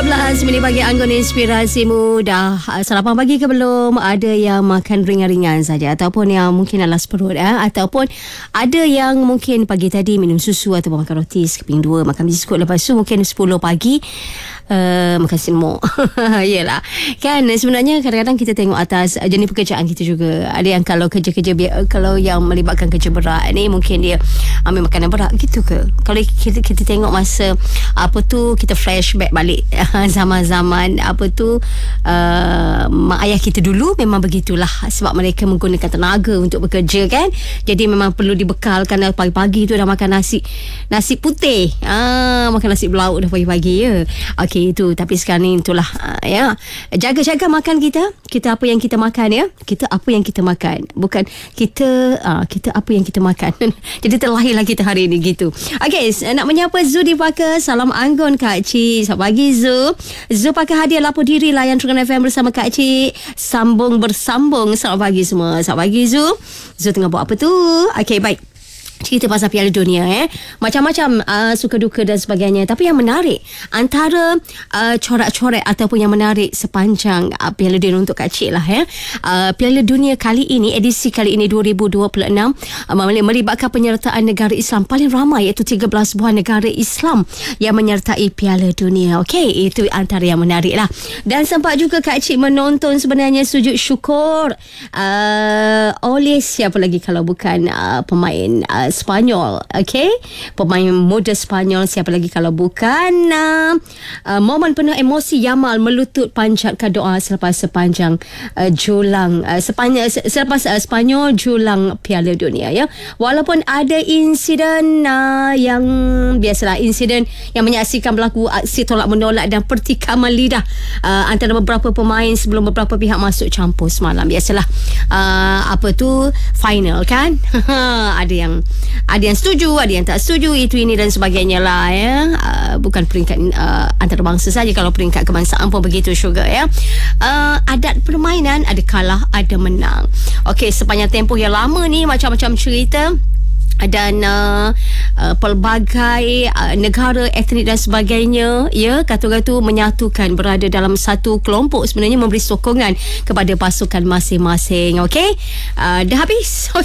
12 minit pagi, Anggun Inspirasi Muda. Sarapan pagi ke belum? Ada yang makan ringan-ringan saja, ataupun yang mungkin alas perut, ataupun ada yang mungkin pagi tadi minum susu ataupun makan roti sekeping 2, makan biskut, lepas tu mungkin 10 pagi makan semua. Yelah kan, sebenarnya kadang-kadang kita tengok atas jenis pekerjaan kita juga. Ada yang kalau kerja-kerja kalau yang melibatkan kerja berat ni, mungkin dia ambil makanan berat gitu ke. Kalau kita tengok masa kita flashback balik zaman-zaman mak ayah kita dulu, memang begitulah, sebab mereka menggunakan tenaga untuk bekerja kan. Jadi memang perlu dibekalkan. Pagi-pagi tu dah makan nasi putih, makan nasi belauk dah pagi-pagi ya. Okey, itu. Tapi sekarang ni itulah ya, jaga-jaga makan kita apa yang kita makan ya. Kita apa yang kita makan, bukan kita apa yang kita makan. Jadi terlahirlah kita hari ni gitu. Okey, nak menyapa Zu di Paka. Salam Anggun Kak Cik. Selamat pagi Zu. Zu pakai hadiah lapor diri layan Terengganu FM bersama Kak Cik. Sambung bersambung. Selamat pagi semua. Selamat pagi Zu. Zu tengah buat apa tu? Okey, baik. Cerita pasal Piala Dunia macam-macam suka duka dan sebagainya. Tapi yang menarik, antara corak-corak ataupun yang menarik sepanjang Piala Dunia untuk Kak Cik lah Piala Dunia kali ini, edisi kali ini 2026, melibatkan penyertaan negara Islam paling ramai, iaitu 13 buah negara Islam yang menyertai Piala Dunia. Okey, itu antara yang menarik lah. Dan sempat juga Kak Cik menonton sebenarnya sujud syukur oleh siapa lagi kalau bukan pemain Spanyol. Okey, pemain muda Spanyol, siapa lagi kalau bukan momen penuh emosi Yamal melutut panjatkan doa selepas sepanjang selepas Spanyol julang Piala Dunia ya. Walaupun ada insiden yang biasalah, insiden yang menyaksikan berlaku aksi tolak menolak dan pertikaman lidah antara beberapa pemain sebelum beberapa pihak masuk campur semalam. Biasalah final kan. Ada yang setuju, ada yang tak setuju, itu ini dan sebagainya lah ya. Bukan peringkat antarabangsa saja, kalau peringkat kebangsaan pun begitu juga ya. Adat permainan, ada kalah, ada menang. Okey, sepanjang tempoh yang lama ni macam-macam cerita dan pelbagai negara, etnik dan sebagainya ya, kata-kata menyatukan, berada dalam satu kelompok, sebenarnya memberi sokongan kepada pasukan masing-masing. Okey, dah habis.